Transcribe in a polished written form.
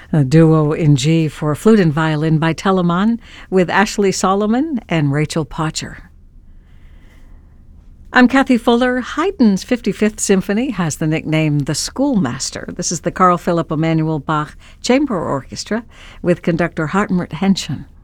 A duo in G for flute and violin by Telemann with Ashley Solomon and Rachel Potcher. I'm Kathy Fuller. Haydn's 55th Symphony has the nickname The Schoolmaster. This is the Carl Philipp Emanuel Bach Chamber Orchestra with conductor Hartmut Henschen.